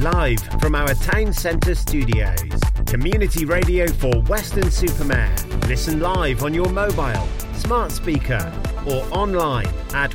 Live from our town centre studios. Community radio for Weston-super-Mare. Listen live on your mobile, smart speaker or online at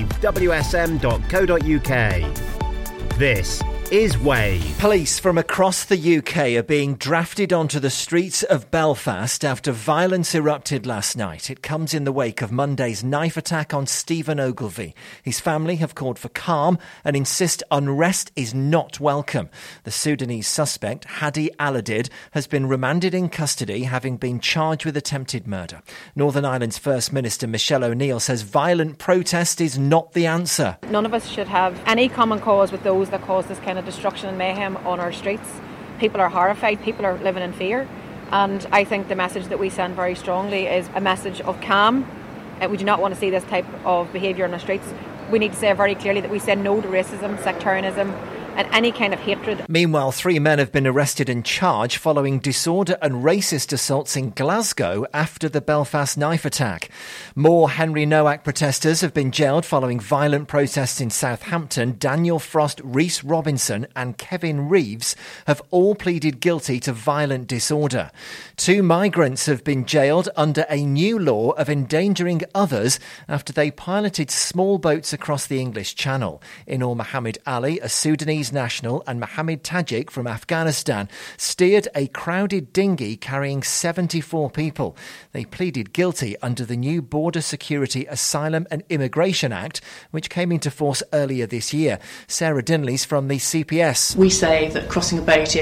wavewsm.co.uk. This is Wave. Police from across the UK are being drafted onto the streets of Belfast after violence erupted last night. It comes in the wake of Monday's knife attack on Stephen Ogilvie. His family have called for calm and insist unrest is not welcome. The Sudanese suspect, Hadi Aladid, has been remanded in custody, having been charged with attempted murder. Northern Ireland's First Minister Michelle O'Neill says violent protest is not the answer. None of us should have any common cause with those that cause this kind of destruction and mayhem on our streets. People are horrified, people are living in fear, and I think the message that we send very strongly is a message of calm. We do not want to see this type of behaviour on the streets. We need to say very clearly that we say no to racism, sectarianism and any kind of hatred. Meanwhile, 3 men have been arrested and charged following disorder and racist assaults in Glasgow after the Belfast knife attack. More Henry Nowak protesters have been jailed following violent protests in Southampton. Daniel Frost, Rhys Robinson and Kevin Reeves have all pleaded guilty to violent disorder. 2 migrants have been jailed under a new law of endangering others after they piloted small boats across the English Channel. Inor Mohammed Ali, a Sudanese national, and Mohammed Tajik from Afghanistan steered a crowded dinghy carrying 74 people. They pleaded guilty under the new Border Security, Asylum and Immigration Act, which came into force earlier this year. Sarah Dinley's from the CPS. We say that crossing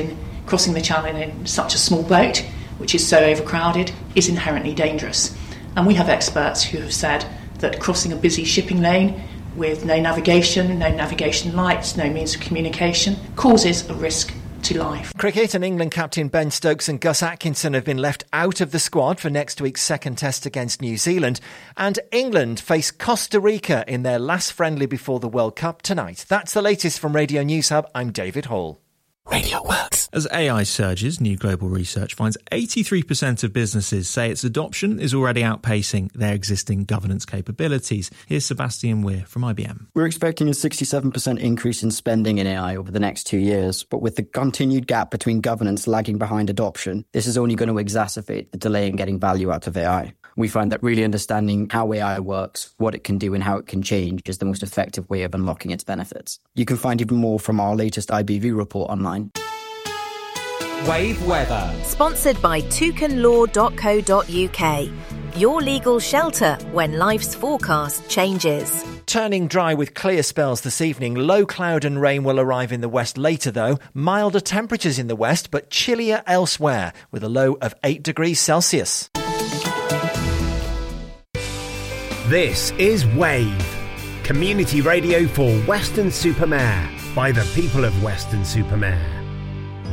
the channel in such a small boat, which is so overcrowded, is inherently dangerous. And we have experts who have said that crossing a busy shipping lane with no navigation lights, no means of communication, causes a risk to life. Cricket, and England captain Ben Stokes and Gus Atkinson have been left out of the squad for next week's second test against New Zealand. And England face Costa Rica in their last friendly before the World Cup tonight. That's the latest from Radio News Hub. I'm David Hall. Radio works. As AI surges, new global research finds 83% of businesses say its adoption is already outpacing their existing governance capabilities. Here's Sebastian Weir from IBM. We're expecting a 67% increase in spending in AI over the next 2 years, but with the continued gap between governance lagging behind adoption, this is only going to exacerbate the delay in getting value out of AI. We find that really understanding how AI works, what it can do and how it can change is the most effective way of unlocking its benefits. You can find even more from our latest IBV report online. Wave Weather. Sponsored by toucanlaw.co.uk. Your legal shelter when life's forecast changes. Turning dry with clear spells this evening. Low cloud and rain will arrive in the west later though. Milder temperatures in the west but chillier elsewhere with a low of 8 degrees Celsius. This is Wave. Community radio for Weston-super-Mare by the people of Weston-super-Mare.